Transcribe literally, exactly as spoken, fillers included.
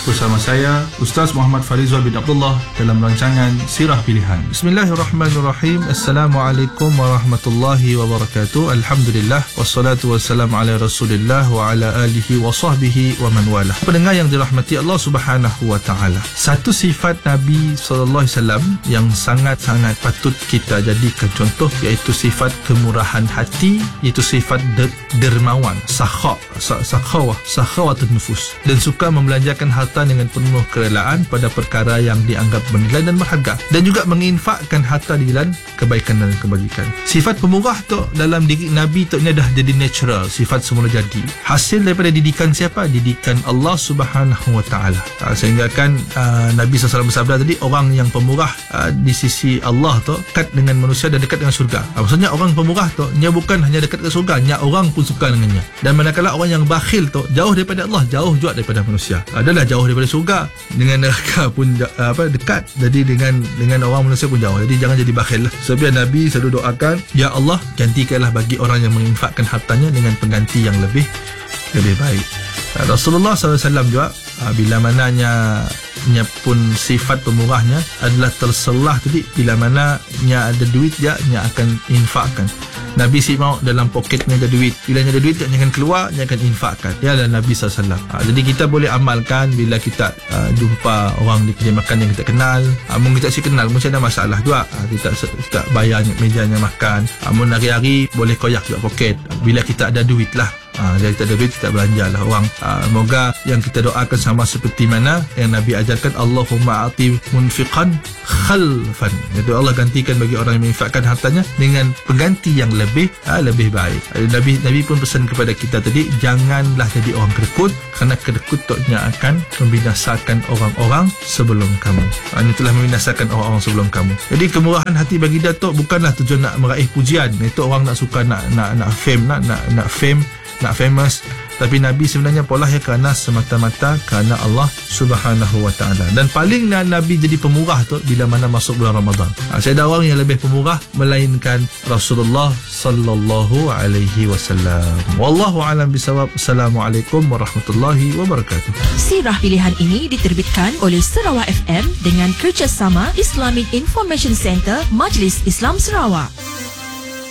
bersama saya Ustaz Muhammad Farizal bin Abdullah dalam rancangan Sirah Pilihan. Bismillahirrahmanirrahim. Assalamualaikum warahmatullahi wabarakatuh. Alhamdulillah wassalatu wassalamu ala Rasulillah wa ala alihi wa sahbihi wa man wala. Pendengar yang dirahmati Allah Subhanahu wa taala. Satu sifat Nabi sallallahu alaihi wasallam yang sangat-sangat patut kita jadikan contoh iaitu sifat kemurahan hati, iaitu sifat de- dermawan, sakha, sakhawah, sakhawatun nufus, dan suka membelanjakan harta dengan penuh kerelaan pada perkara yang dianggap bernilai dan berharga, dan juga menginfakkan harta di jalan kebaikan dan kebajikan. Sifat pemurah tu dalam diri Nabi tu ni dah jadi natural, sifat semula jadi hasil daripada didikan siapa? Didikan Allah Subhanahu wa taala. Ha, sehingga kan uh, Nabi sallallahu alaihi wasallam bersabda tadi, orang yang pemurah uh, di sisi Allah tu dekat dengan manusia dan dekat dengan syurga. Ha, maksudnya orang pemurah tu dia bukan hanya dekat dengan syurga, nya orang pun suka dengannya. Dan manakala orang yang bakhil tu jauh daripada Allah, jauh juga daripada manusia. Adalah jauh daripada syurga, dengan neraka pun apa dekat. Jadi dengan dengan orang manusia pun jauh. Jadi jangan jadi bakhil lah. Sebab Nabi selalu doakan, ya Allah, gantikanlah bagi orang yang menginfakkan hartanya dengan pengganti yang lebih lebih baik. Rasulullah sallallahu alaihi wasallam juga bila mananya nya pun sifat pemurahnya adalah terselah tadi, bila mana nya ada duit dia nya akan infakkan. Nabi si mau dalam poketnya ada duit, bila nya ada duit dia jangan keluar, dia akan infakkan. Dia adalah Nabi sallallahu alaihi wasallam. Ha, jadi kita boleh amalkan bila kita uh, jumpa orang di kedai makan yang kita kenal. Ha, mungkin kita si kenal mungkin ada masalah juga. Ha, kita kita bayar mejanya makan. Ha, mun hari-hari boleh koyak juga poket. Bila kita ada duit lah. Ha, jadi kita ada duit, kita belanja lah orang. Ha, moga yang kita doakan sama seperti mana yang Nabi ajarkan, Allahumma ati munfiqan khalfan, iaitu Allah gantikan bagi orang yang menginfakkan hartanya dengan pengganti yang lebih ha, lebih baik. Nabi Nabi pun pesan kepada kita tadi, janganlah jadi orang kedekut, kerana kedekut tu-nya akan membinasakan orang-orang sebelum kamu. Ha, ini telah membinasakan orang-orang sebelum kamu. Jadi kemurahan hati bagi dia tu bukanlah tujuan nak meraih pujian. Itu orang nak suka nak nak nak fame, nak nak nak fame, nak famous. Tapi Nabi sebenarnya pola ya kerana semata-mata kerana Allah Subhanahu wa taala. Dan paling Nabi jadi pemurah tu bila mana masuk bulan Ramadan. Ha, saya ada orang yang lebih pemurah melainkan Rasulullah sallallahu alaihi wasallam. Wallahu alam bisawab. Assalamualaikum warahmatullahi wabarakatuh. Sirah Pilihan ini diterbitkan oleh Sarawak F M dengan kerjasama Islamic Information Center Majlis Islam Sarawak.